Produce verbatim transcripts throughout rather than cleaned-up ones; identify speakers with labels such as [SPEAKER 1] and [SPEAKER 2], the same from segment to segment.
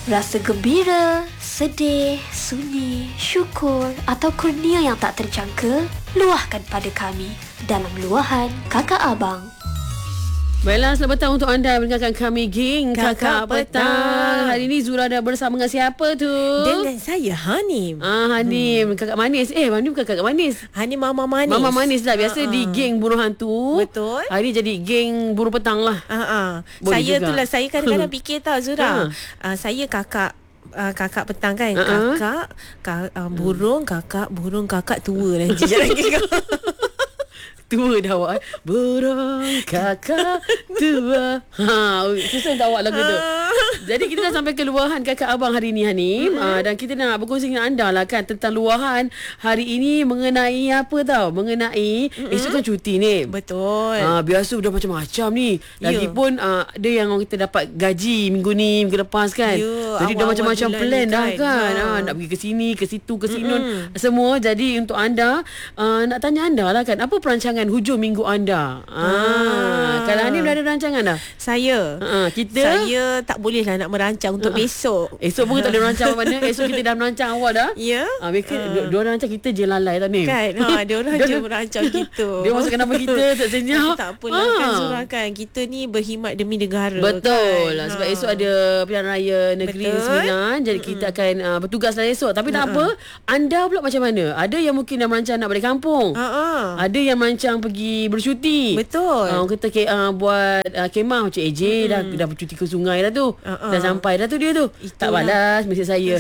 [SPEAKER 1] Rasa gembira, sedih, sunyi, syukur atau kurnia yang tak terjangka, luahkan pada kami dalam luahan Kakak Abang.
[SPEAKER 2] Baiklah, selamat petang untuk anda mendengarkan kami, geng Kakak,
[SPEAKER 3] Kakak
[SPEAKER 2] Petang.
[SPEAKER 3] Petang.
[SPEAKER 2] Hari ni Zura dah bersama dengan siapa tu?
[SPEAKER 3] Dengan saya, Hanim.
[SPEAKER 2] Ah, Hanim, hmm. kakak manis. Eh, Hanim bukan kakak manis.
[SPEAKER 3] Hanim Mama Manis.
[SPEAKER 2] Mama manis lah. Biasa
[SPEAKER 3] uh-uh.
[SPEAKER 2] di geng buruh hantu.
[SPEAKER 3] Betul.
[SPEAKER 2] Hari ni jadi geng buruh petang lah.
[SPEAKER 3] Uh-uh.
[SPEAKER 2] Boleh
[SPEAKER 3] Saya
[SPEAKER 2] juga.
[SPEAKER 3] tu lah, saya kadang-kadang fikir tau Zura. Uh, saya kakak Uh, kakak petang kan,
[SPEAKER 2] uh-uh.
[SPEAKER 3] kakak ka, uh, burung, kakak burung, kakak tua nanti lagi.
[SPEAKER 2] Tua dah awak. Burung kakak tua. Ha, susah tak awak lagu tu. Jadi kita dah sampai ke luahan Kakak Abang hari ni, Hanim. Mm-hmm. uh, Dan kita nak berkongsi dengan anda lah kan tentang luahan hari ini mengenai apa tau? Mengenai mm-hmm. esok kan cuti ni.
[SPEAKER 3] Betul.
[SPEAKER 2] uh, Biasa dah macam-macam ni. Lagipun uh, ada yang orang kita dapat gaji minggu ni, minggu lepas kan.
[SPEAKER 3] Ya,
[SPEAKER 2] jadi dah macam-macam plan dah kan, kan?
[SPEAKER 3] Ha.
[SPEAKER 2] Ha, nak pergi ke sini, ke situ, ke sini
[SPEAKER 3] mm-hmm.
[SPEAKER 2] semua. Jadi untuk anda, uh, nak tanya anda lah kan, apa perancangan hujung minggu anda? Ah, kalau Hanim dah ada rancangan dah?
[SPEAKER 3] Saya
[SPEAKER 2] uh, Kita
[SPEAKER 3] Saya tak boleh lah nak merancang untuk uh, besok.
[SPEAKER 2] Esok pun tak ada rancang mana. Esok kita dah merancang awak dah.
[SPEAKER 3] Ya.
[SPEAKER 2] Ah, mereka uh. dia orang rancang, kita je lalai tau ni.
[SPEAKER 3] Kan. Ha, dia orang je merancang kita.
[SPEAKER 2] Dia masukkan nama kita tak senyap.
[SPEAKER 3] Tak apalah ha. kan Zura kan. Kita ni berkhidmat demi negara.
[SPEAKER 2] Betul
[SPEAKER 3] kan?
[SPEAKER 2] lah. Sebab
[SPEAKER 3] ha.
[SPEAKER 2] esok ada pilihan raya negeri
[SPEAKER 3] Betul.
[SPEAKER 2] sembilan. Jadi mm-mm. kita akan uh, bertugas lah esok. Tapi tak apa. Anda pula macam mana? Ada yang mungkin dah merancang nak balik kampung.
[SPEAKER 3] Ha.
[SPEAKER 2] Ada yang merancang pergi bercuti.
[SPEAKER 3] Betul.
[SPEAKER 2] Uh, kita uh, buat uh, kemah macam A J mm-hmm. dah dah bercuti ke sungai dah tu. Uh-uh. Dah sampai dah tu dia tu. Itulah. Tak balas mesej saya.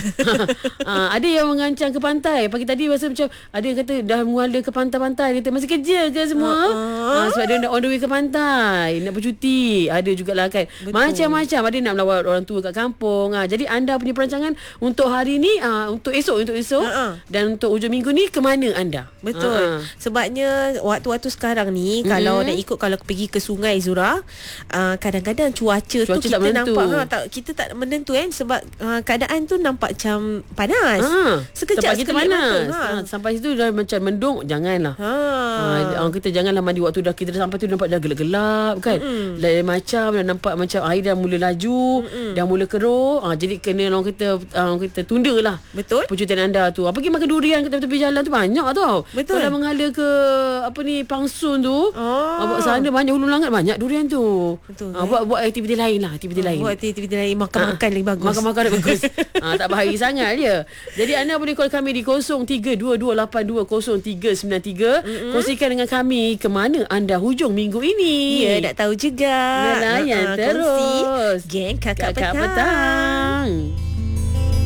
[SPEAKER 2] uh, ada yang mengancang ke pantai. Pagi tadi rasa macam ada yang kata dah mula ke pantai-pantai. Dia kata masih kerja ke semua. Uh-uh. Uh, sebab dia nak on the way ke pantai, nak bercuti. Ada jugalah kan. Betul. Macam-macam. Ada nak melawat orang tua kat kampung. Uh, jadi anda punya perancangan untuk hari ni, uh, untuk esok, untuk esok uh-uh. dan untuk hujung minggu ni, ke mana anda?
[SPEAKER 3] Betul. Uh-uh. Sebabnya waktu-waktu sekarang ni, mm-hmm. kalau nak ikut, kalau pergi ke sungai Zura, uh, kadang-kadang cuaca, cuaca tu kita nampak ha, tak, kita tak menentu kan. Sebab uh, keadaan tu nampak macam panas. Ha. Sekejap
[SPEAKER 2] kita
[SPEAKER 3] sekali
[SPEAKER 2] panas.
[SPEAKER 3] Ha.
[SPEAKER 2] Ha. Sampai situ dah macam mendung. Janganlah. Ha. Ha. Orang kita janganlah mandi waktu dah kita dah sampai tu nampak dah gelap-gelap kan. Mm-mm. Lain macam dah nampak macam air dah mula laju, Mm-mm. dah mula keruh. Ha. Jadi kena orang kita orang kita tunda lah.
[SPEAKER 3] Betul.
[SPEAKER 2] Percutian anda tu. Pergi makan durian kat tepi-tepi jalan tu banyak tau.
[SPEAKER 3] Betul.
[SPEAKER 2] Kalau menghala ke apa ni Pangsun tu.
[SPEAKER 3] Oh.
[SPEAKER 2] Buat sana banyak Hulu Langat banyak durian tu.
[SPEAKER 3] Betul.
[SPEAKER 2] Ha. Buat buat aktiviti lain lah, aktiviti
[SPEAKER 3] ha,
[SPEAKER 2] lain.
[SPEAKER 3] Buat aktiviti lain, makan-makan ha. lagi bagus.
[SPEAKER 2] Makan-makan lagi bagus. Ha, tak bahaya sangat dia. Jadi anda boleh call kami di kosong tiga dua dua lapan dua kosong tiga sembilan tiga. Mm-hmm. Kongsikan dengan kami ke mana anda hujung minggu ini.
[SPEAKER 3] Ya, nak tahu juga.
[SPEAKER 2] Layan
[SPEAKER 3] uh-uh,
[SPEAKER 2] terus.
[SPEAKER 3] Geng Kakak,
[SPEAKER 2] Kakak
[SPEAKER 3] Petang.
[SPEAKER 2] Petang.